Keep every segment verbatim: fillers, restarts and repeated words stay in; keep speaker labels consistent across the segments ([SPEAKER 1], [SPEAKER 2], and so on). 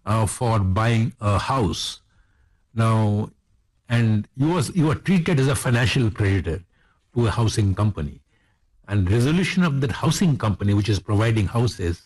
[SPEAKER 1] uh, for buying a house. Now, and you was you are treated as a financial creditor to a housing company, and resolution of that housing company, which is providing houses,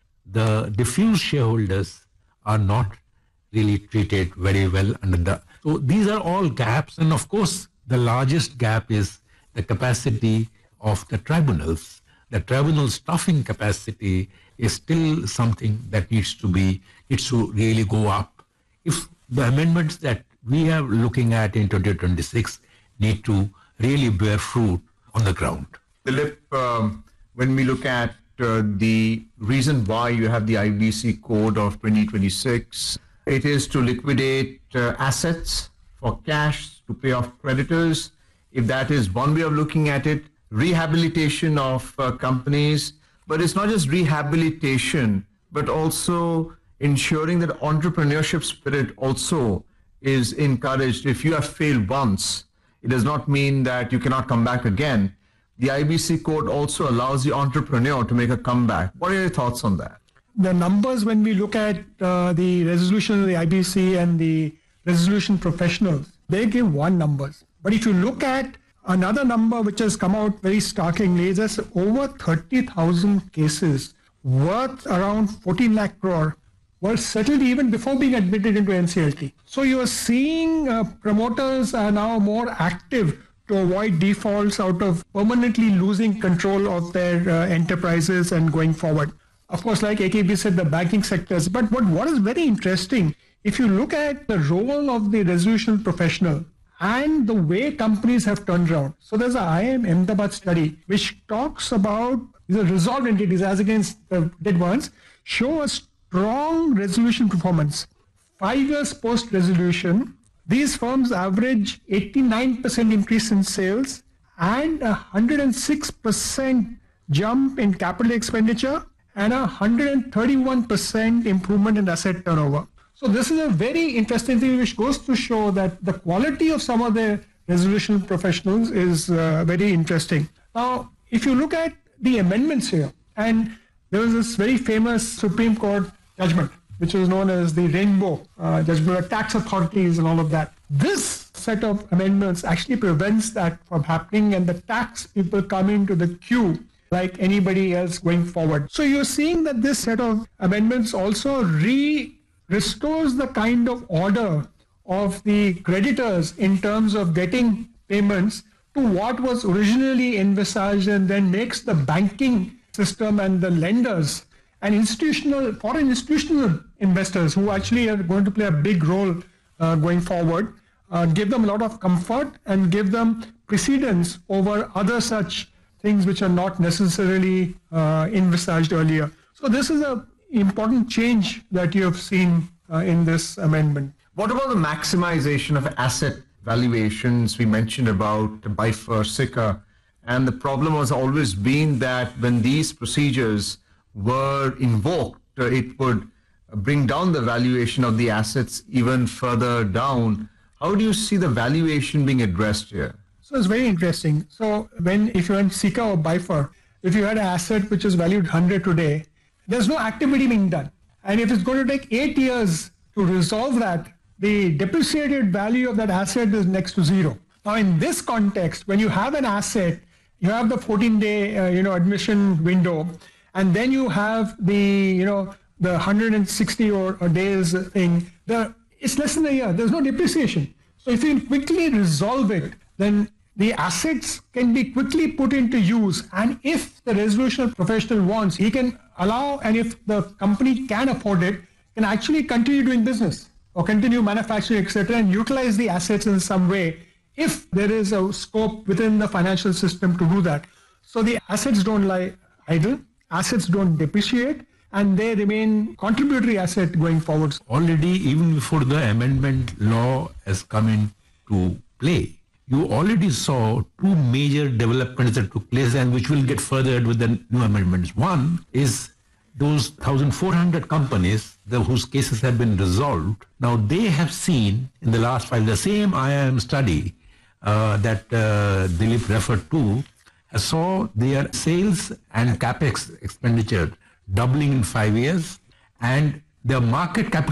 [SPEAKER 1] the diffuse shareholders are not really treated very well under the. So these are all gaps, and of course, the largest gap is the capacity of the tribunals. The tribunal staffing capacity is still something that needs to be, needs to really go up. If the amendments that we are looking at in twenty twenty-six need to really bear fruit on the ground.
[SPEAKER 2] Dilip, um, when we look at uh, the reason why you have the I B C code of twenty twenty-six, it is to liquidate uh, assets for cash to pay off creditors. If that is one way of looking at it, rehabilitation of uh, companies, but it's not just rehabilitation, but also ensuring that entrepreneurship spirit also is encouraged. If you have failed once, it does not mean that you cannot come back again. The I B C code also allows the entrepreneur to make a comeback. What are your thoughts on that?
[SPEAKER 3] The numbers, when we look at uh, the resolution of the I B C and the resolution professionals, they give one numbers. But if you look at another number which has come out very startlingly, is there's over thirty thousand cases worth around fourteen lakh crore were settled even before being admitted into N C L T. So you are seeing uh, promoters are now more active to avoid defaults out of permanently losing control of their uh, enterprises and going forward. Of course, like A K B said, the banking sectors. But what, what is very interesting, if you look at the role of the resolution professional and the way companies have turned around. So there's a I I M Ahmedabad study which talks about the resolved entities as against the dead ones, show a strong resolution performance. Five years post-resolution, these firms average eighty-nine percent increase in sales and a one hundred six percent jump in capital expenditure and a one hundred thirty-one percent improvement in asset turnover. So this is a very interesting thing which goes to show that the quality of some of the resolution professionals is uh, very interesting. Now, if you look at the amendments here, and there was this very famous Supreme Court judgment, which was known as the Rainbow uh, judgment, tax authorities and all of that. This set of amendments actually prevents that from happening, and the tax people come into the queue like anybody else going forward. So you're seeing that this set of amendments also re restores the kind of order of the creditors in terms of getting payments to what was originally envisaged, and then makes the banking system and the lenders and institutional, foreign institutional investors who actually are going to play a big role uh, going forward, uh, give them a lot of comfort and give them precedence over other such things which are not necessarily uh, envisaged earlier. So this is an important change that you have seen uh, in this amendment.
[SPEAKER 2] What about the maximization of asset valuations? We mentioned about BIFR, S I C A, and the problem has always been that when these procedures were invoked, uh, it would bring down the valuation of the assets even further down. How do you see the valuation being addressed here?
[SPEAKER 3] So it's very interesting. So when, if you're in S I C A or BIFR, if you had an asset which is valued one hundred today, there's no activity being done. And if it's going to take eight years to resolve that, the depreciated value of that asset is next to zero. Now, in this context, when you have an asset, you have the fourteen-day, uh, you know, admission window, and then you have the, you know, the one hundred sixty or, or days thing. The it's less than a year. There's no depreciation. So if you quickly resolve it, then the assets can be quickly put into use. And if the resolution professional wants, he can allow, and if the company can afford it, can actually continue doing business or continue manufacturing, et cetera, and utilize the assets in some way if there is a scope within the financial system to do that. So the assets don't lie idle, assets don't depreciate, and they remain contributory asset going forward.
[SPEAKER 1] Already, even before the amendment law has come into play, you already saw two major developments that took place and which will get furthered with the new amendments. One is those one thousand four hundred companies the, whose cases have been resolved. Now they have seen in the last five, the same I I M study uh, that uh, Dilip referred to, saw their sales and capex expenditure doubling in five years, and their market